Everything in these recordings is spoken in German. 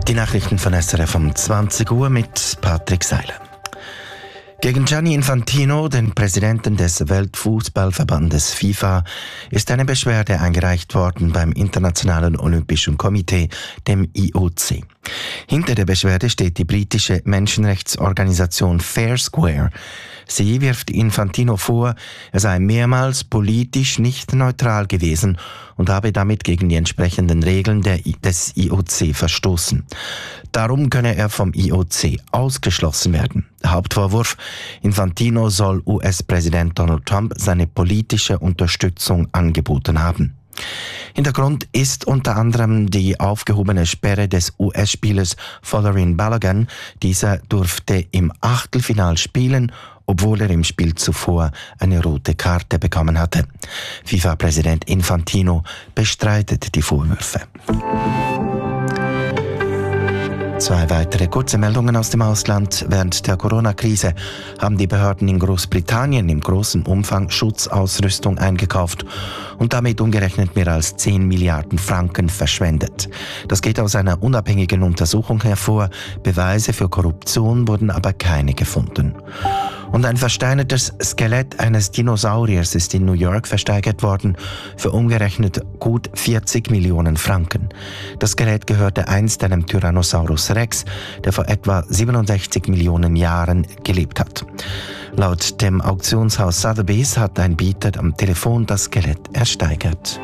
Die Nachrichten von SRF um 20 Uhr mit Patrick Seiler. Gegen Gianni Infantino, den Präsidenten des Weltfußballverbandes FIFA, ist eine Beschwerde eingereicht worden beim Internationalen Olympischen Komitee, dem IOC. Hinter der Beschwerde steht die britische Menschenrechtsorganisation Fair Square. Sie wirft Infantino vor, er sei mehrmals politisch nicht neutral gewesen und habe damit gegen die entsprechenden Regeln des IOC verstoßen. Darum könne er vom IOC ausgeschlossen werden. Der Hauptvorwurf: Infantino soll US-Präsident Donald Trump seine politische Unterstützung angeboten haben. Hintergrund ist unter anderem die aufgehobene Sperre des US-Spielers Folarin Balogun. Dieser durfte im Achtelfinal spielen, obwohl er im Spiel zuvor eine rote Karte bekommen hatte. FIFA-Präsident Infantino bestreitet die Vorwürfe. Zwei weitere kurze Meldungen aus dem Ausland. Während der Corona-Krise haben die Behörden in Großbritannien im großen Umfang Schutzausrüstung eingekauft und damit umgerechnet mehr als 10 Milliarden Franken verschwendet. Das geht aus einer unabhängigen Untersuchung hervor. Beweise für Korruption wurden aber keine gefunden. Und ein versteinertes Skelett eines Dinosauriers ist in New York versteigert worden für umgerechnet gut 40 Millionen Franken. Das Skelett gehörte einst einem Tyrannosaurus Rex, der vor etwa 67 Millionen Jahren gelebt hat. Laut dem Auktionshaus Sotheby's hat ein Bieter am Telefon das Skelett ersteigert.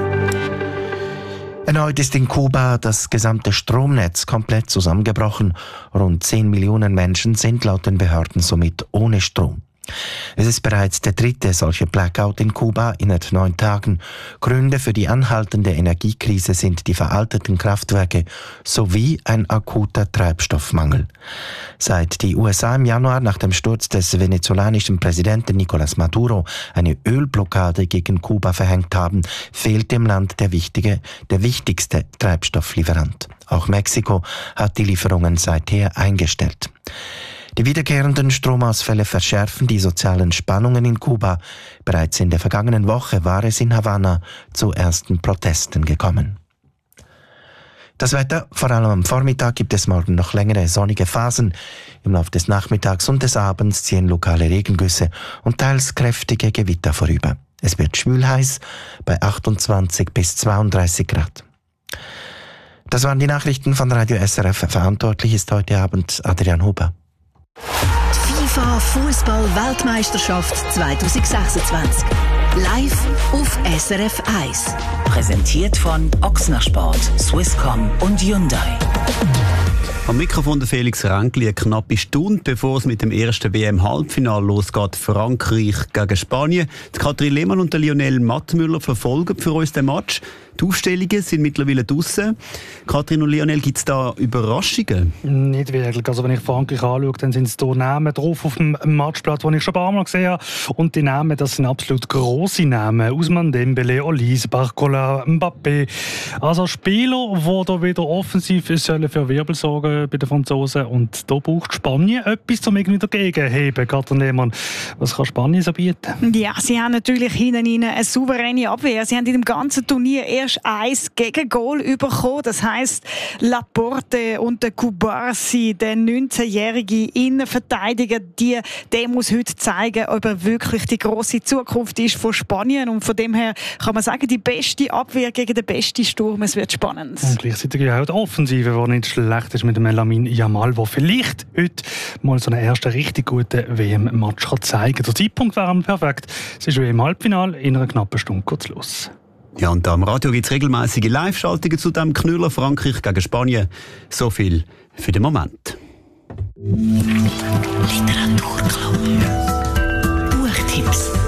Erneut ist in Kuba das gesamte Stromnetz komplett zusammengebrochen. Rund 10 Millionen Menschen sind laut den Behörden somit ohne Strom. Es ist bereits der dritte solche Blackout in Kuba innerhalb 9 Tagen. Gründe für die anhaltende Energiekrise sind die veralteten Kraftwerke sowie ein akuter Treibstoffmangel. Seit die USA im Januar nach dem Sturz des venezolanischen Präsidenten Nicolás Maduro eine Ölblockade gegen Kuba verhängt haben, fehlt dem Land der wichtigste Treibstofflieferant. Auch Mexiko hat die Lieferungen seither eingestellt. Die wiederkehrenden Stromausfälle verschärfen die sozialen Spannungen in Kuba. Bereits in der vergangenen Woche war es in Havanna zu ersten Protesten gekommen. Das Wetter: Vor allem am Vormittag gibt es morgen noch längere sonnige Phasen. Im Laufe des Nachmittags und des Abends ziehen lokale Regengüsse und teils kräftige Gewitter vorüber. Es wird schwülheiß bei 28 bis 32 Grad. Das waren die Nachrichten von Radio SRF. Verantwortlich ist heute Abend Adrian Huber. FIFA Fußball-Weltmeisterschaft 2026. Live auf SRF 1. Präsentiert von Ochsner Sport, Swisscom und Hyundai. Am Mikrofon der Felix Ränkli. Eine knappe Stunde, bevor es mit dem ersten WM-Halbfinale losgeht, Frankreich gegen Spanien. Die Katrin Lehmann und der Lionel Mattmüller verfolgen für uns den Match. Die Aufstellungen sind mittlerweile draussen. Katrin und Lionel, gibt es da Überraschungen? Nicht wirklich. Also wenn ich Frankreich anschaue, dann sind es hier Namen drauf auf dem Matchplatz, die ich schon ein paar Mal gesehen habe. Und die Namen, das sind absolut grosse Namen. Ousmane Dembélé, Olise, Barcola, Mbappé. Also Spieler, die da wieder offensiv sollen für Wirbel sorgen bei den Franzosen. Und da braucht Spanien etwas, um irgendwie dagegen zu heben. Katrin Lehmann, was kann Spanien so bieten? Ja, sie haben natürlich hinten eine souveräne Abwehr. Sie haben in dem ganzen Turnier erst ein Gegengol bekommen. Das heisst, Laporte und der Cubarsi, der 19-jährige Innenverteidiger, der muss heute zeigen, ob er wirklich die grosse Zukunft ist von Spanien. Und von dem her kann man sagen, die beste Abwehr gegen den besten Sturm. Es wird spannend. Und gleichzeitig auch die Offensive, die nicht schlecht ist mit dem Lamine Yamal, der vielleicht heute mal so einen ersten richtig guten WM-Match zeigen kann. Der Zeitpunkt wäre perfekt. Es ist WM-Halbfinale in einer knappen Stunde kurz los. Ja, und am Radio gibt es regelmäßige Live-Schaltungen zu dem Knüller Frankreich gegen Spanien. So viel für den Moment. Literaturclub. Buchtipps.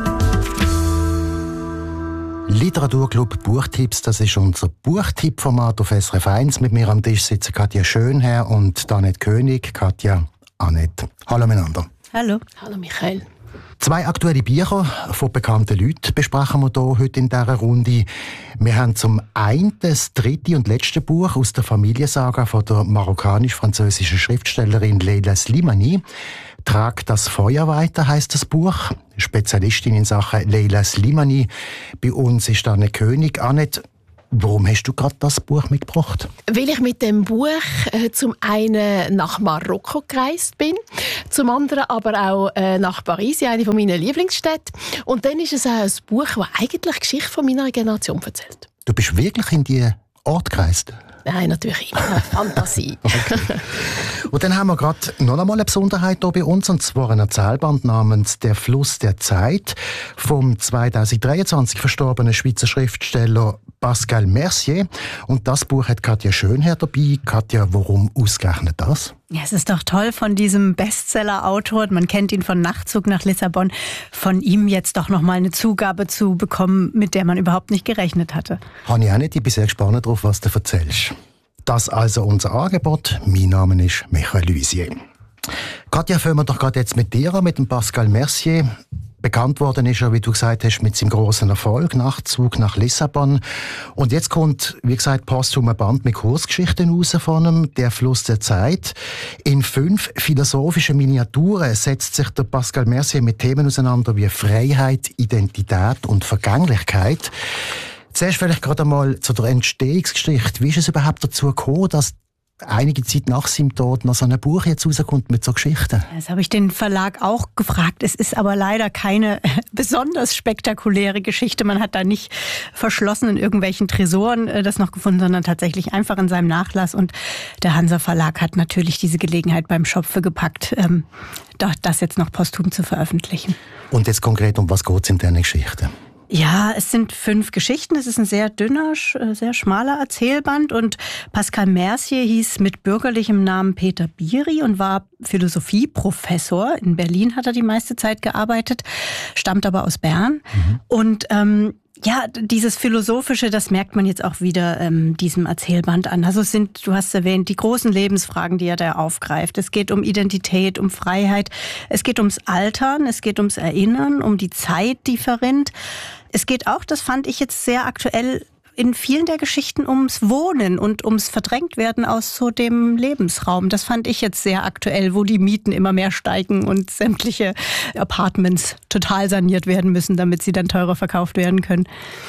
Literaturclub Buchtipps, das ist unser Buchtipp-Format auf SRF 1. Mit mir am Tisch sitzen Katja Schönherr und Annette König. Katja, Annette. Hallo miteinander. Hallo. Hallo Michael. 2 aktuelle Bücher von bekannten Leuten besprechen wir hier heute in dieser Runde. Wir haben zum einen das 3. und letzte Buch aus der Familiensaga von der marokkanisch-französischen Schriftstellerin Leila Slimani. «Trag das Feuer weiter» heisst das Buch. Spezialistin in Sachen Leila Slimani. Bei uns ist Anne König. Annette, Warum hast du gerade das Buch mitgebracht? Weil ich mit dem Buch zum einen nach Marokko gereist bin, zum anderen aber auch nach Paris, eine von meinen Lieblingsstädten. Und dann ist es auch ein Buch, das eigentlich die Geschichte von meiner Generation erzählt. Du bist wirklich in die Ort gereist? Nein, natürlich immer. Fantasie. Okay. Und dann haben wir gerade noch einmal eine Besonderheit hier bei uns, und zwar ein Erzählband namens «Der Fluss der Zeit» vom 2023 verstorbenen Schweizer Schriftsteller Pascal Mercier. Und das Buch hat Katja Schönherr dabei. Katja, warum ausgerechnet das? Ja, es ist doch toll von diesem Bestseller-Autor, man kennt ihn von Nachtzug nach Lissabon, von ihm jetzt doch noch mal eine Zugabe zu bekommen, mit der man überhaupt nicht gerechnet hatte. Habe ich auch nicht. Ich bin sehr gespannt darauf, was du erzählst. Das also unser Angebot. Mein Name ist Michael Luisier. Katja, fangen wir doch gerade jetzt mit dir an, mit dem Pascal Mercier. Bekannt worden ist er, wie du gesagt hast, mit seinem grossen Erfolg, Nachtzug nach Lissabon. Und jetzt kommt, wie gesagt, posthum ein Band mit Kurzgeschichten raus von ihm, «Der Fluss der Zeit». In 5 philosophischen Miniaturen setzt sich der Pascal Mercier mit Themen auseinander wie Freiheit, Identität und Vergänglichkeit. Zuerst vielleicht gerade einmal zu der Entstehungsgeschichte. Wie ist es überhaupt dazu gekommen, dass einige Zeit nach seinem Tod noch so ein Buch jetzt rauskommt mit so Geschichten? Das habe ich den Verlag auch gefragt. Es ist aber leider keine besonders spektakuläre Geschichte. Man hat da nicht verschlossen in irgendwelchen Tresoren das noch gefunden, sondern tatsächlich einfach in seinem Nachlass. Und der Hansa Verlag hat natürlich diese Gelegenheit beim Schopfe gepackt, das jetzt noch posthum zu veröffentlichen. Und jetzt konkret, um was geht es in dieser Geschichte? Ja, es sind 5 Geschichten. Es ist ein sehr dünner, sehr schmaler Erzählband. Und Pascal Mercier hieß mit bürgerlichem Namen Peter Biri und war Philosophieprofessor. In Berlin hat er die meiste Zeit gearbeitet, stammt aber aus Bern. Und ja, dieses Philosophische, das merkt man jetzt auch wieder diesem Erzählband an. Also es sind, du hast erwähnt, die großen Lebensfragen, die er da aufgreift. Es geht um Identität, um Freiheit. Es geht ums Altern, es geht ums Erinnern, um die Zeit, die verrinnt. Es geht auch, das fand ich jetzt sehr aktuell, in vielen der Geschichten ums Wohnen und ums Verdrängtwerden aus so dem Lebensraum. Das fand ich jetzt sehr aktuell, wo die Mieten immer mehr steigen und sämtliche Apartments total saniert werden müssen, damit sie dann teurer verkauft werden können.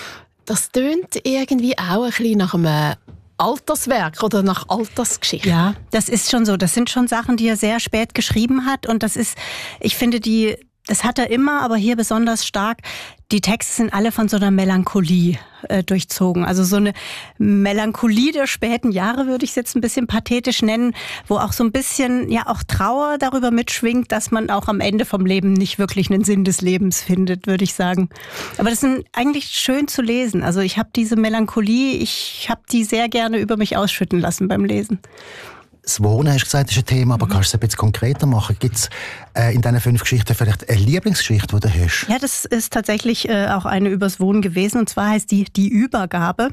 Das tönt irgendwie auch ein bisschen nach einem Alterswerk oder nach Altersgeschichte. Ja, das ist schon so. Das sind schon Sachen, die er sehr spät geschrieben hat. Und das ist, ich finde, das hat er immer, aber hier besonders stark. Die Texte sind alle von so einer Melancholie durchzogen. Also so eine Melancholie der späten Jahre, würde ich es jetzt ein bisschen pathetisch nennen, wo auch so ein bisschen ja auch Trauer darüber mitschwingt, dass man auch am Ende vom Leben nicht wirklich einen Sinn des Lebens findet, würde ich sagen. Aber das ist eigentlich schön zu lesen. Also ich habe diese Melancholie, ich habe die sehr gerne über mich ausschütten lassen beim Lesen. Das Wohnen, hast du gesagt, ist ein Thema, aber kannst du es ein bisschen konkreter machen? Gibt es in diesen 5 Geschichten vielleicht eine Lieblingsgeschichte, die du hast? Ja, das ist tatsächlich auch eine übers Wohnen gewesen, und zwar heißt die Übergabe.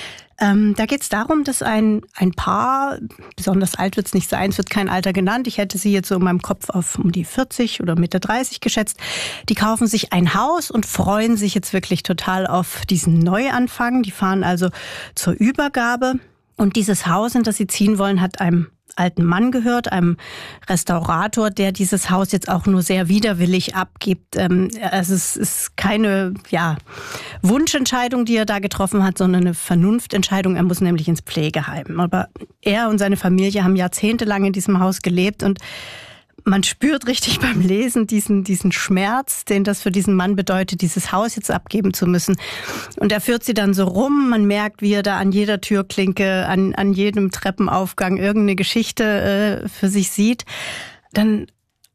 Da geht es darum, dass ein Paar, besonders alt wird es nicht sein, es wird kein Alter genannt, ich hätte sie jetzt so in meinem Kopf auf um die 40 oder Mitte 30 geschätzt, die kaufen sich ein Haus und freuen sich jetzt wirklich total auf diesen Neuanfang. Die fahren also zur Übergabe, und dieses Haus, in das sie ziehen wollen, hat einem alten Mann gehört, einem Restaurator, der dieses Haus jetzt auch nur sehr widerwillig abgibt. Also es ist keine Wunschentscheidung, die er da getroffen hat, sondern eine Vernunftentscheidung. Er muss nämlich ins Pflegeheim. Aber er und seine Familie haben jahrzehntelang in diesem Haus gelebt, und man spürt richtig beim Lesen diesen Schmerz, den das für diesen Mann bedeutet, dieses Haus jetzt abgeben zu müssen. Und er führt sie dann so rum. Man merkt, wie er da an jeder Türklinke, an jedem Treppenaufgang irgendeine Geschichte für sich sieht. Dann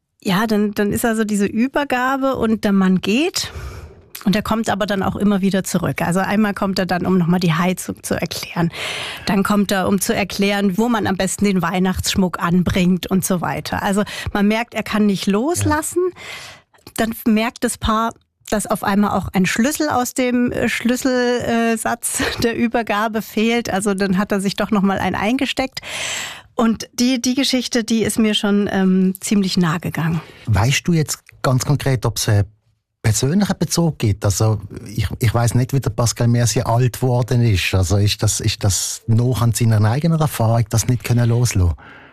ist also diese Übergabe, und der Mann geht. Und er kommt aber dann auch immer wieder zurück. Also einmal kommt er dann, um nochmal die Heizung zu erklären. Dann kommt er, um zu erklären, wo man am besten den Weihnachtsschmuck anbringt und so weiter. Also man merkt, er kann nicht loslassen. Dann merkt das Paar, dass auf einmal auch ein Schlüssel aus dem Schlüsselsatz der Übergabe fehlt. Also dann hat er sich doch nochmal einen eingesteckt. Und die Geschichte, die ist mir schon ziemlich nahe gegangen. Weißt du jetzt ganz konkret, ob es persönlichen Bezug gibt? Also ich weiss nicht, wie der Pascal Mercier alt geworden ist. Also ist das noch an seiner eigenen Erfahrung, das nicht loslassen können?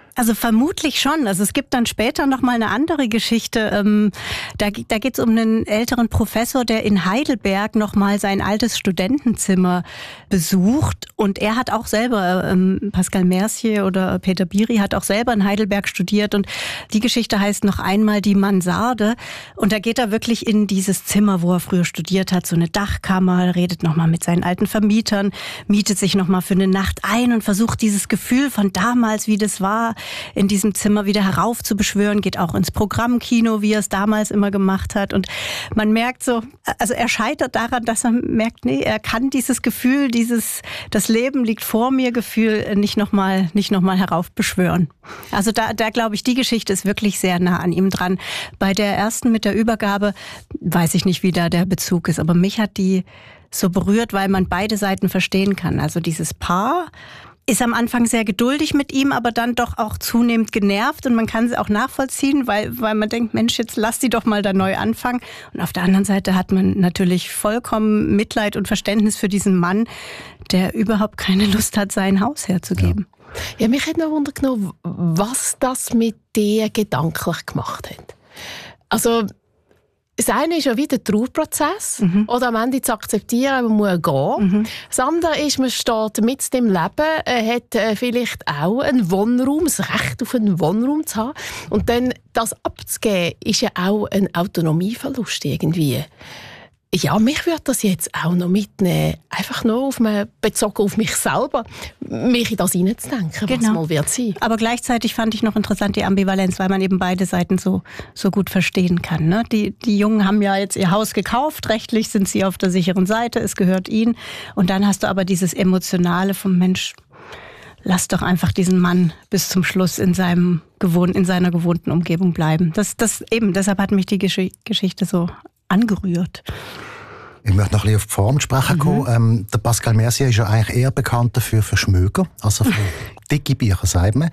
Also vermutlich schon. Also es gibt dann später noch mal eine andere Geschichte. Da geht es um einen älteren Professor, der in Heidelberg noch mal sein altes Studentenzimmer besucht. Und er hat auch selber, Pascal Mercier oder Peter Biri hat auch selber in Heidelberg studiert. Und die Geschichte heißt noch einmal die Mansarde. Und da geht er wirklich in dieses Zimmer, wo er früher studiert hat, so eine Dachkammer, redet noch mal mit seinen alten Vermietern, mietet sich noch mal für eine Nacht ein und versucht dieses Gefühl von damals, wie das war, in diesem Zimmer wieder heraufzubeschwören, geht auch ins Programmkino, wie er es damals immer gemacht hat. Und man merkt so, also er scheitert daran, dass er merkt, nee, er kann dieses Gefühl, das Leben liegt vor mir Gefühl nicht noch mal heraufbeschwören. Also da glaube ich, die Geschichte ist wirklich sehr nah an ihm dran. Bei der ersten mit der Übergabe weiß ich nicht, wie da der Bezug ist, aber mich hat die so berührt, weil man beide Seiten verstehen kann. Also dieses Paar ist am Anfang sehr geduldig mit ihm, aber dann doch auch zunehmend genervt und man kann sie auch nachvollziehen, weil man denkt, Mensch, jetzt lass die doch mal da neu anfangen. Und auf der anderen Seite hat man natürlich vollkommen Mitleid und Verständnis für diesen Mann, der überhaupt keine Lust hat, sein Haus herzugeben. Ja, mich hat noch Wunder genommen, was das mit dir gedanklich gemacht hat. Also das eine ist ja wieder der Trauerprozess, oder am Ende zu akzeptieren, man muss gehen. Das andere ist, man steht mit dem Leben, hat vielleicht auch einen Wohnraum, das Recht auf einen Wohnraum zu haben. Und dann das abzugeben, ist ja auch ein Autonomieverlust irgendwie. Ja, mich würde das jetzt auch noch mitnehmen, einfach nur bezogen auf mich selber, mich in das hineinzudenken, was mal wird sein. Aber gleichzeitig fand ich noch interessant die Ambivalenz, weil man eben beide Seiten so gut verstehen kann. Ne? Die Jungen haben ja jetzt ihr Haus gekauft, rechtlich sind sie auf der sicheren Seite, es gehört ihnen. Und dann hast du aber dieses Emotionale vom Mensch, lass doch einfach diesen Mann bis zum Schluss in seiner gewohnten Umgebung bleiben. Deshalb hat mich die Geschichte so angerührt. Ich möchte noch ein bisschen auf die Form zu sprechen kommen. Der Pascal Mercier ist ja eigentlich eher bekannt dafür für Schmöker, also für dicke Bücher, sagt man.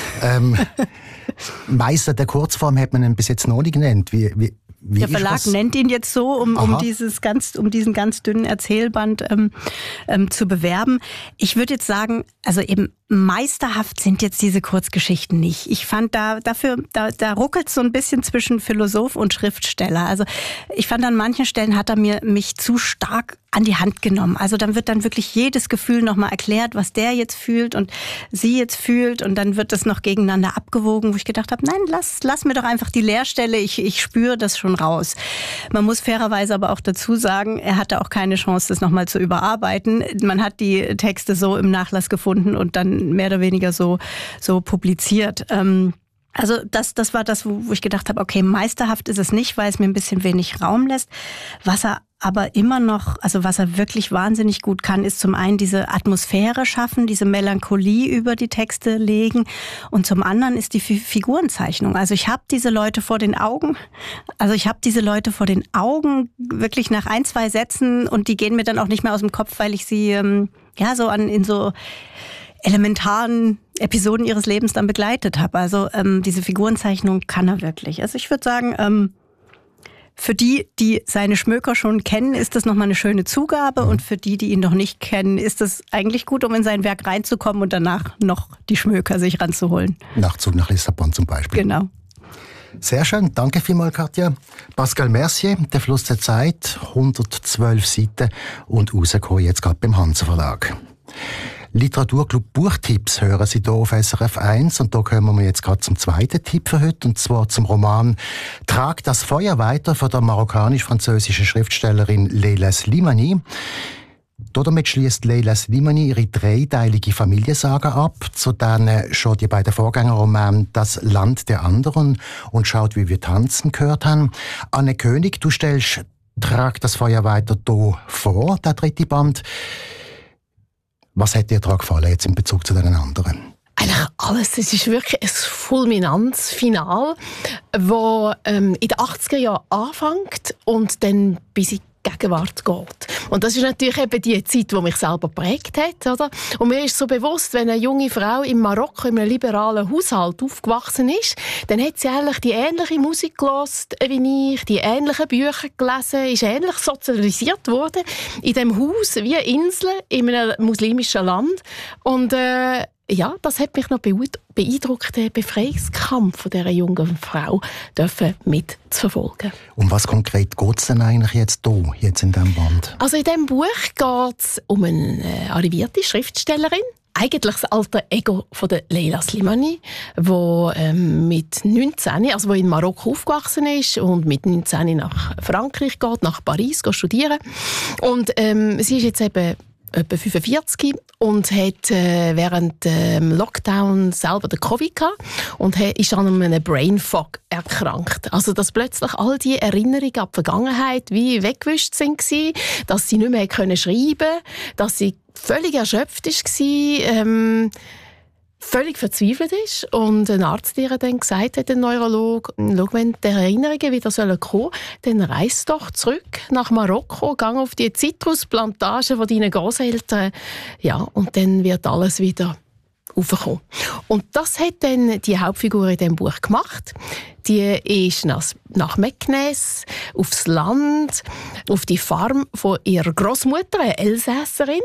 Meistens der Kurzform hat man ihn bis jetzt noch nicht genannt. Wie der Verlag nennt ihn jetzt so, um diesen ganz dünnen Erzählband zu bewerben. Ich würde jetzt sagen, also eben meisterhaft sind jetzt diese Kurzgeschichten nicht. Ich fand da ruckelt es so ein bisschen zwischen Philosoph und Schriftsteller. Also ich fand an manchen Stellen hat er mich zu stark an die Hand genommen. Also dann wird dann wirklich jedes Gefühl nochmal erklärt, was der jetzt fühlt und sie jetzt fühlt und dann wird das noch gegeneinander abgewogen, wo ich gedacht habe, nein, lass mir doch einfach die Leerstelle, ich spüre das schon raus. Man muss fairerweise aber auch dazu sagen, er hatte auch keine Chance, das nochmal zu überarbeiten. Man hat die Texte so im Nachlass gefunden und dann mehr oder weniger so publiziert. Also das war das, wo ich gedacht habe, okay, meisterhaft ist es nicht, weil es mir ein bisschen wenig Raum lässt. Was er aber immer noch, also was er wirklich wahnsinnig gut kann, ist zum einen diese Atmosphäre schaffen, diese Melancholie über die Texte legen und zum anderen ist die Figurenzeichnung. Also ich habe diese Leute vor den Augen, wirklich nach 1, 2 Sätzen und die gehen mir dann auch nicht mehr aus dem Kopf, weil ich sie in so elementaren Episoden ihres Lebens dann begleitet habe. Also diese Figurenzeichnung kann er wirklich. Also ich würde sagen, für die seine Schmöker schon kennen, ist das nochmal eine schöne Zugabe und für die ihn noch nicht kennen, ist das eigentlich gut, um in sein Werk reinzukommen und danach noch die Schmöker sich ranzuholen. Nachzug nach Lissabon zum Beispiel. Genau. Sehr schön, danke vielmals, Katja. Pascal Mercier, «Der Fluss der Zeit», 112 Seiten und rausgekommen jetzt gerade beim Hansa Verlag. Literaturclub Buchtipps hören Sie hier auf SRF 1 und da kommen wir jetzt gerade zum zweiten Tipp für heute und zwar zum Roman «Trag das Feuer weiter» von der marokkanisch-französischen Schriftstellerin Leila Slimani. Damit schließt Leila Slimani ihre dreiteilige Familiensaga ab, zu denen schon die beiden Vorgängerromane «Das Land der anderen» und «Schaut, wie wir tanzen» gehört haben. Anne König, du stellst «Trag das Feuer weiter» hier vor, der dritte Band. Was hat dir daran gefallen jetzt in Bezug zu den anderen? Eigentlich alles. Es ist wirklich ein fulminantes Finale, das in den 80er Jahren anfängt und dann bis in die Gegenwart geht. Und das ist natürlich eben die Zeit, die mich selber geprägt hat. Oder? Und mir ist so bewusst, wenn eine junge Frau in Marokko in einem liberalen Haushalt aufgewachsen ist, dann hat sie eigentlich die ähnliche Musik gehört wie ich, die ähnlichen Bücher gelesen, ist ähnlich sozialisiert worden in diesem Haus wie eine Insel in einem muslimischen Land. Und ja, das hat mich noch beeindruckt, den Befreiungskampf von dieser jungen Frau mit zu verfolgen. Um was konkret geht es denn eigentlich jetzt in diesem Band? Also in diesem Buch geht es um eine arrivierte Schriftstellerin, eigentlich das alter Ego von der Leila Slimani, die mit 19, also die in Marokko aufgewachsen ist und mit 19 nach Frankreich geht, nach Paris studieren. Und sie ist jetzt eben etwa 45 und hat während dem Lockdown selber den Covid gehabt und ist an einem Brain Fog erkrankt. Also dass plötzlich all die Erinnerungen an die Vergangenheit wie weggewischt sind, dass sie nicht mehr schreiben konnte, dass sie völlig erschöpft war, völlig verzweifelt ist und ein Arzt ihr dann gesagt hat, ein Neurologe, schau, wenn die Erinnerungen wieder kommen sollen, dann reis doch zurück nach Marokko, geh auf die Zitrusplantage von deinen Großeltern, ja, und dann wird alles wieder aufkommen. Und das hat dann die Hauptfigur in diesem Buch gemacht. Die ist nach Meknes, aufs Land, auf die Farm von ihrer Großmutter, eine Elsässerin,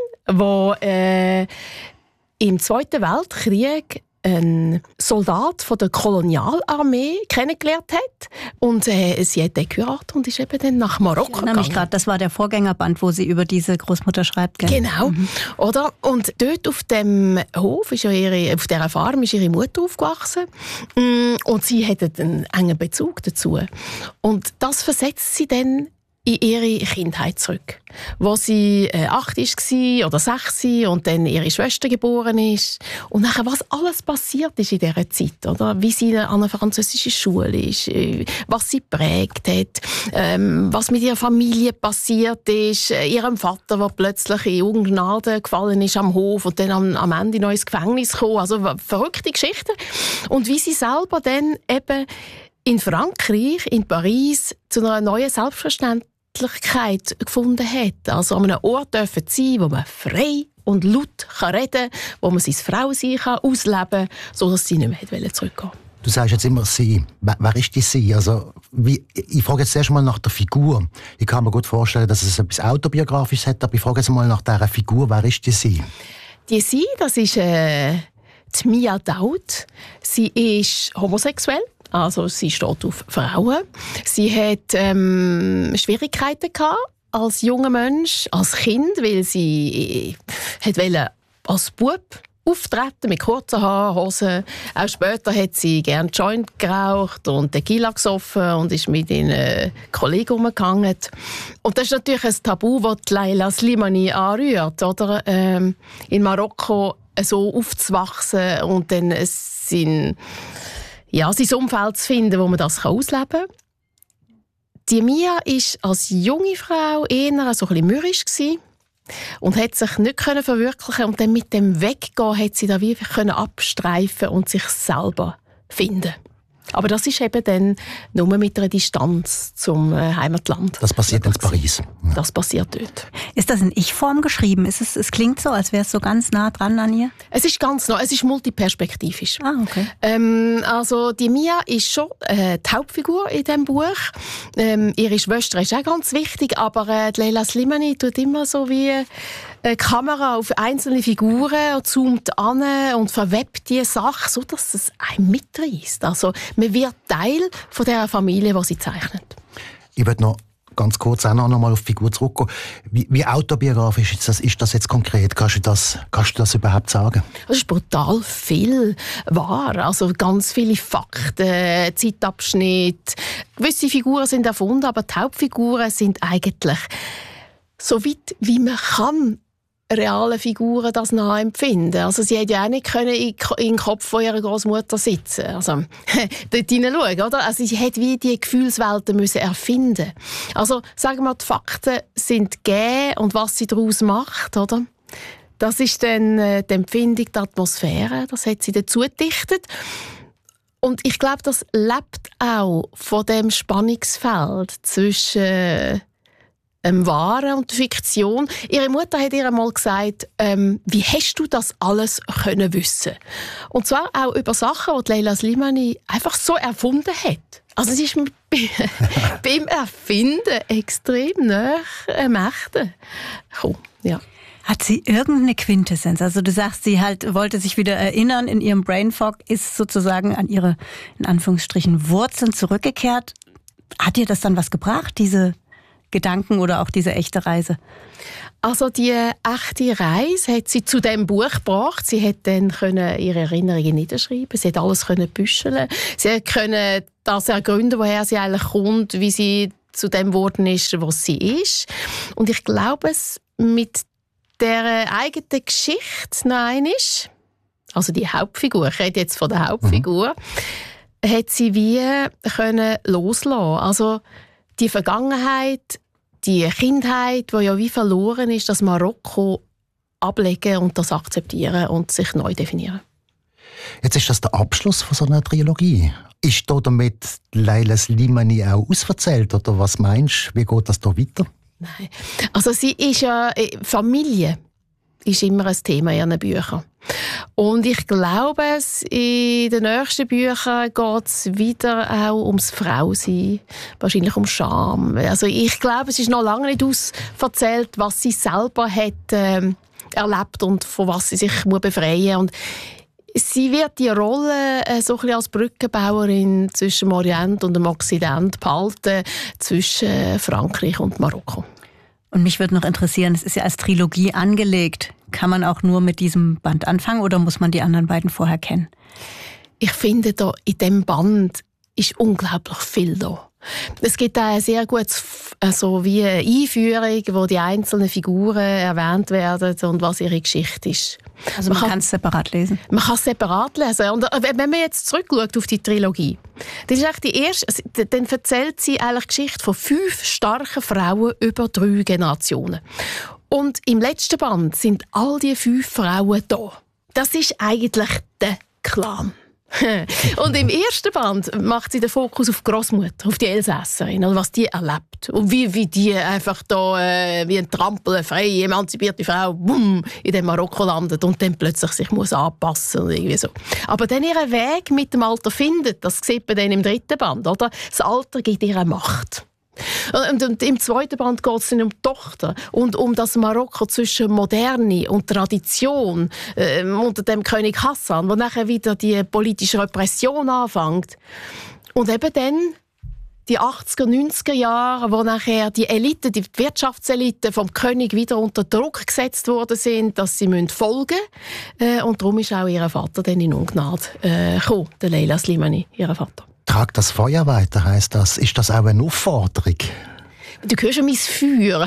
die im Zweiten Weltkrieg einen Soldat von der Kolonialarmee kennengelernt hat. Und sie hat den geheiratet und ist eben dann nach Marokko gegangen. Nämlich gerade, das war der Vorgängerband, wo sie über diese Großmutter schreibt. Gell? Genau. Oder? Und dort auf dem Hof, auf dieser Farm, ist ihre Mutter aufgewachsen. Und sie hatte einen engen Bezug dazu. Und das versetzt sie dann in ihre Kindheit zurück, wo sie 8 war oder 6 und dann ihre Schwester geboren ist. Und nachher, was alles passiert ist in dieser Zeit, oder? Wie sie an einer französischen Schule ist, was sie prägt hat, was mit ihrer Familie passiert ist, ihrem Vater, der plötzlich in Ungnade gefallen ist am Hof und dann am Ende noch ins Gefängnis kam. Also verrückte Geschichten. Und wie sie selber dann eben in Frankreich, in Paris, zu einer neuen Selbstverständlichkeit gefunden hat. Also an einem Ort dürfen sein, wo man frei und laut reden kann, wo man sein Frausein ausleben kann, sodass sie nicht mehr zurückgehen wollte. Du sagst jetzt immer «sie». Wer ist die «sie»? Also, ich frage jetzt erst mal nach der Figur. Ich kann mir gut vorstellen, dass es etwas Autobiografisches hat, aber ich frage jetzt mal nach dieser Figur. Wer ist die «sie»? Die «sie», das ist die Mia Daoud. Sie ist homosexuell. Also sie steht auf Frauen. Sie hat Schwierigkeiten gehabt als junger Mensch, als Kind, weil sie wollte als Bub auftreten mit kurzen Haaren, Hosen. Auch später hat sie gerne Joint geraucht und Tequila gesoffen und ist mit ihren Kollegen umgegangen. Und das ist natürlich ein Tabu, das Leila Slimani anrührt, oder? In Marokko so aufzuwachsen und dann sein Umfeld zu finden, wo man das ausleben kann. Die Mia war als junge Frau eher so ein bisschen mürrisch und hat sich nicht verwirklichen. Und dann mit dem Weggehen hat sie da wirklich abstreifen und sich selber finden. Aber das ist eben dann nur mit einer Distanz zum Heimatland. Das passiert in Paris. Ja. Das passiert dort. Ist das in Ich-Form geschrieben? Es klingt so, als wäre es so ganz nah dran an ihr? Es ist ganz nah, es ist multiperspektivisch. Ah, okay. Also die Mia ist schon die Hauptfigur in diesem Buch. Ihre Schwester ist auch ganz wichtig, aber die Leila Slimani tut immer so wie eine Kamera auf einzelne Figuren und zoomt an und verwebt die Sache, so dass es einen mitreißt. Also man wird Teil von der Familie, die sie zeichnet. Ich würde noch ganz kurz auch noch mal auf die Figur zurückkommen. Wie autobiografisch ist das jetzt konkret? Kannst du das überhaupt sagen? Es ist brutal viel wahr. Also ganz viele Fakten, Zeitabschnitte. Gewisse Figuren sind erfunden, aber die Hauptfiguren sind eigentlich so weit wie man kann reale Figuren das nachempfinden. Also sie hätte ja auch nicht können in den Kopf von ihrer Großmutter sitzen. Also dort hineinschauen, oder? Also sie hätte wie die Gefühlswelten müssen erfinden. Also sagen wir, die Fakten sind gegeben und was sie daraus macht, oder? Das ist dann die Empfindung, die Atmosphäre. Das hat sie dazu gedichtet. Und ich glaube, das lebt auch von dem Spannungsfeld zwischen Wahre und Fiktion. Ihre Mutter hat ihr einmal gesagt, wie hast du das alles können wissen? Und zwar auch über Sachen, die Leila Slimani einfach so erfunden hat. Also sie ist beim Erfinden extrem nahe Mächten gekommen. Ja. Hat sie irgendeine Quintessenz? Also du sagst, sie wollte sich wieder erinnern, in ihrem Brainfog ist sozusagen an ihre, in Anführungsstrichen, Wurzeln zurückgekehrt. Hat ihr das dann was gebracht, diese Gedanken oder auch diese echte Reise? Also die echte Reise hat sie zu dem Buch gebracht. Sie hat dann ihre Erinnerungen niederschreiben. Sie hat alles büscheln. Sie konnte das ergründen, woher sie eigentlich kommt, wie sie zu dem geworden ist, was sie ist. Und ich glaube, es mit der eigenen Geschichte noch einmal, also die Hauptfigur, ich rede jetzt von der Hauptfigur, hat sie wie können loslassen. Also die Vergangenheit, die Kindheit, die ja wie verloren ist, das Marokko ablegen und das akzeptieren und sich neu definieren. Jetzt ist das der Abschluss von so einer Trilogie. Ist da damit Leila Slimani auch ausverzählt, oder was meinst du, wie geht das da weiter? Nein, also sie ist ja, Familie ist immer ein Thema in ihren Büchern. Und ich glaube, in den nächsten Büchern geht es wieder auch ums Frausein, wahrscheinlich um Scham. Also ich glaube, es ist noch lange nicht ausverzählt, was sie selber hat erlebt und von was sie sich befreien muss. Und sie wird die Rolle so ein bisschen als Brückenbauerin zwischen dem Orient und dem Okzident behalten, zwischen Frankreich und Marokko. Und mich würde noch interessieren, es ist ja als Trilogie angelegt. Kann man auch nur mit diesem Band anfangen oder muss man die anderen beiden vorher kennen? Ich finde, da in diesem Band ist unglaublich viel da. Es gibt auch eine sehr gute wie eine Einführung, wo die einzelnen Figuren erwähnt werden und was ihre Geschichte ist. Also man kann es separat lesen? Man kann es separat lesen. Und wenn man jetzt zurückschaut auf die Trilogie, das ist eigentlich die erste, dann erzählt sie eigentlich die Geschichte von 5 starken Frauen über 3 Generationen. Und im letzten Band sind all die 5 Frauen da. Das ist eigentlich der Clan. Und im ersten Band macht sie den Fokus auf die Grossmutter, auf die Elsässerin, und was die erlebt. Und wie die einfach da wie ein Trampel, eine freie, emanzipierte Frau, boom, in dem Marokko landet und dann plötzlich sich muss anpassen und irgendwie so. Aber dann ihren Weg mit dem Alter findet, das sieht man dann im 3. Band, oder? Das Alter gibt ihr Macht. Und im 2. Band geht es dann um die Tochter und um das Marokko zwischen Moderne und Tradition unter dem König Hassan, wo nachher wieder die politische Repression anfängt. Und eben dann die 80er, 90er Jahre, wo nachher die Elite, die Wirtschaftselite vom König wieder unter Druck gesetzt worden sind, dass sie folgen müssen. Und darum ist auch ihr Vater dann in Ungnade gekommen, der Leila Slimani, ihr Vater. Trag das Feuer weiter, heisst das. Ist das auch eine Aufforderung? Du hörst schon mein Feuer.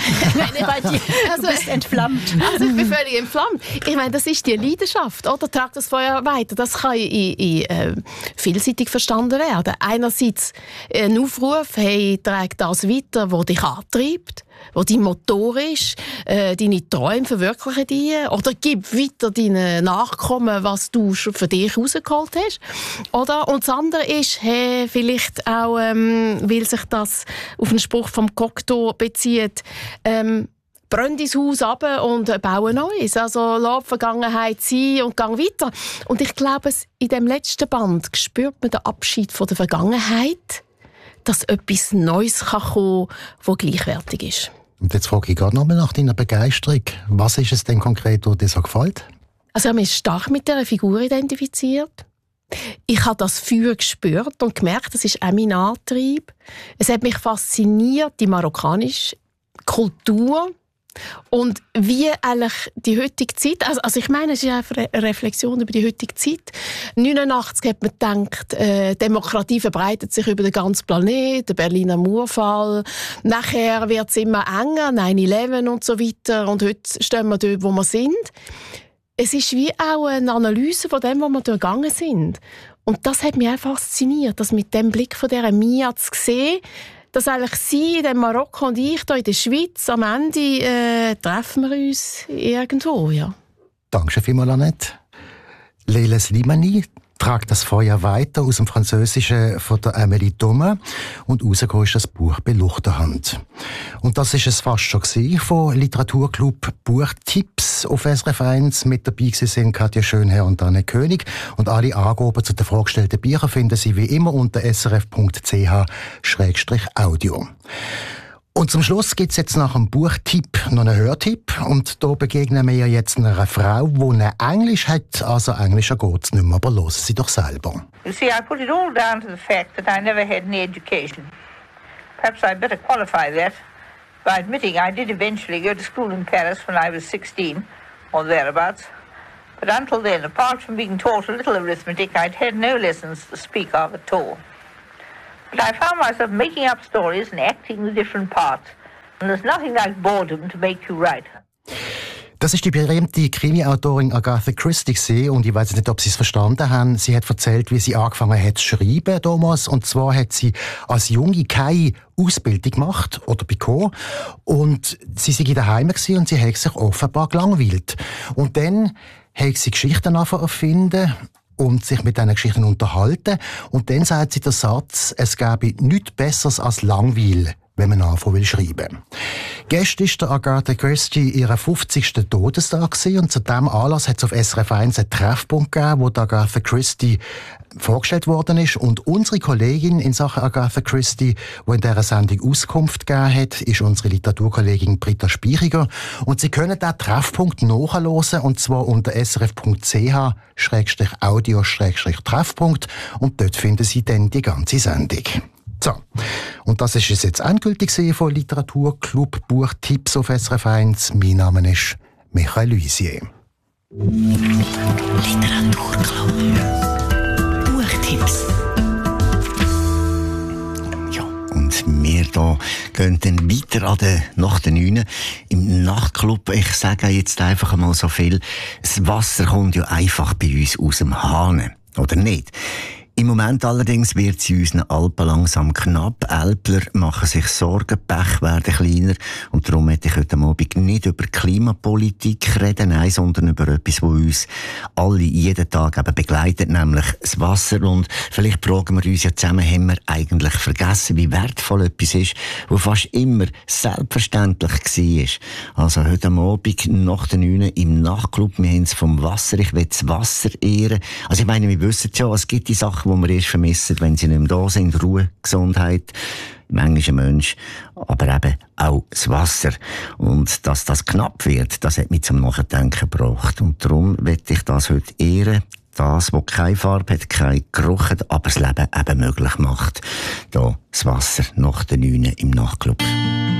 Du bist entflammt. Also ich bin völlig entflammt. Ich meine, das ist die Leidenschaft, oder? Trag das Feuer weiter. Das kann vielseitig verstanden werden. Einerseits ein Aufruf, hey, trag das weiter, was dich antreibt, was dein Motor ist, deine Träume verwirklichen die, oder gib weiter deinen Nachkommen, was du schon für dich rausgeholt hast. Oder? Und das andere ist, hey, vielleicht auch, weil sich das auf einen Spruch vom Cocteau bezieht, brenn dein Haus ab und baue Neues. Also lass die Vergangenheit sein und gang weiter. Und ich glaube, in dem letzten Band spürt man den Abschied von der Vergangenheit, dass etwas Neues kann kommen, das gleichwertig ist. Und jetzt frage ich gerade noch mal nach deiner Begeisterung. Was ist es denn konkret, was dir so gefällt? Also ich habe mich stark mit dieser Figur identifiziert. Ich habe das Feuer gespürt und gemerkt, das ist auch mein Antrieb. Es hat mich fasziniert, die marokkanische Kultur und wie eigentlich die heutige Zeit, also ich meine, es ist einfach eine Reflexion über die heutige Zeit. 1989 hat man gedacht, Demokratie verbreitet sich über den ganzen Planeten, der Berliner Mauerfall. Nachher wird es immer enger, 9/11 und so weiter. Und heute stehen wir dort, wo wir sind. Es ist wie auch eine Analyse von dem, wo wir durchgegangen sind. Und das hat mich auch fasziniert, das mit dem Blick von dieser Mia zu sehen, dass eigentlich sie in Marokko und ich hier in der Schweiz am Ende treffen wir uns irgendwo, ja. Danke vielmals, Annette. Leila Slimani tragt das Feuer weiter aus dem Französischen von der Amélie Thomas und rausgekommen ist das Buch «Bei Luchterhand». Und das ist es fast schon gewesen von Literaturclub Buchtipps auf SRF 1. Mit dabei sind Katja Schönherr und Anne König. Und alle Angaben zu den vorgestellten Büchern finden Sie wie immer unter srf.ch/audio. Und zum Schluss gibt es jetzt nach dem Buchtipp noch einen Hörtipp. Und da begegnen wir jetzt einer Frau, die ein Englisch hat. Also Englischer geht es nicht mehr, aber hören Sie doch selber. You see, I put it all down to the fact that I never had any education. Perhaps I better qualify that by admitting I did eventually go to school in Paris when I was 16, or thereabouts. But until then, apart from being taught a little arithmetic, I'd had no lessons to speak of at all. But I found myself making up stories and acting the different parts. And there's nothing like boredom to make you write. Das ist die berühmte Krimi-Autorin Agatha Christie und ich weiß nicht, ob Sie es verstanden haben. Sie hat erzählt, wie sie angefangen hat zu schreiben damals. Und zwar hat sie als Junge keine Ausbildung gemacht oder bekommen. Und sie war daheim und sie hat sich offenbar gelangweilt. Und dann hat sie Geschichten erfinden und sich mit diesen Geschichten unterhalten. Und dann sagt sie den Satz, es gäbe nichts Besseres als Langweil, wenn man anfangen will schreiben. Gestern war Agatha Christie ihre 50. Todestag und zu diesem Anlass hat es auf SRF 1 einen Treffpunkt gegeben, wo Agatha Christie vorgestellt worden ist. Und unsere Kollegin in Sachen Agatha Christie, die in dieser Sendung Auskunft gegeben hat, ist unsere Literaturkollegin Britta Speichiger. Und Sie können diesen Treffpunkt nachhören, und zwar unter srf.ch/audio/Treffpunkt. Und dort finden Sie dann die ganze Sendung. So, und das ist es jetzt endgültig von Literaturclub Buchtipps auf SRF 1. Mein Name ist Michael Luisier. Literaturclub Buchtipps. Ja, und wir hier gehen dann weiter nach den 9 im Nachtclub. Ich sage jetzt einfach mal so viel. Das Wasser kommt ja einfach bei uns aus dem Hahn, oder nicht? Im Moment allerdings wird es in unseren Alpen langsam knapp. Älpler machen sich Sorgen, Bäche werden kleiner. Und darum möchte ich heute Abend nicht über Klimapolitik reden, nein, sondern über etwas, das uns alle jeden Tag eben begleitet, nämlich das Wasser. Und vielleicht fragen wir uns ja zusammen, haben wir eigentlich vergessen, wie wertvoll etwas ist, was fast immer selbstverständlich war. Also heute Abend nach den 9 im Nachtclub, wir haben es vom Wasser, ich will das Wasser ehren. Also ich meine, wir wissen es ja, es gibt die Sachen, die wir erst vermissen, wenn sie nicht mehr da sind. Ruhe, Gesundheit, manchmal ein Mensch, aber eben auch das Wasser. Und dass das knapp wird, das hat mich zum Nachdenken gebracht. Und darum möchte ich das heute ehren. Das, was keine Farbe hat, keinen Geruch hat, aber das Leben eben möglich macht. Da das Wasser nach den 9 im Nachtclub.